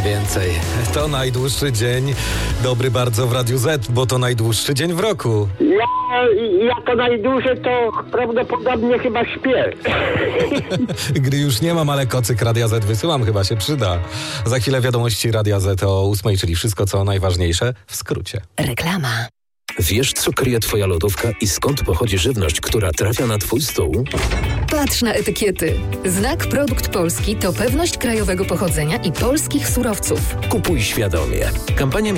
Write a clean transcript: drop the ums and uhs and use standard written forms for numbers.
więcej. To najdłuższy dzień dobry bardzo w Radiu Z, bo to najdłuższy dzień w roku. Ja to najdłużej to prawdopodobnie chyba śpię. Gry już nie mam, ale kocyk Radia Z wysyłam, chyba się przyda. Za chwilę wiadomości Radia Z o 8, czyli wszystko co najważniejsze w skrócie. Reklama. Wiesz, co kryje twoja lodówka i skąd pochodzi żywność, która trafia na twój stół? Patrz na etykiety. Znak Produkt Polski to pewność krajowego pochodzenia i polskich surowców. Kupuj świadomie. Kampania